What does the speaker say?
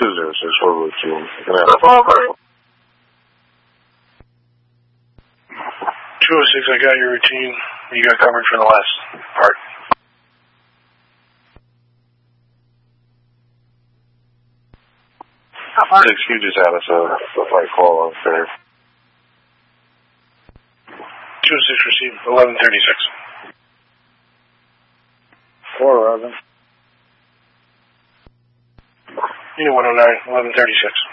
206, what would you? Over. 206, I got your routine. You got covered for the last part. Six, you just had us a flight call on there. 206 received, 1136. 411. Unit 109, 1136.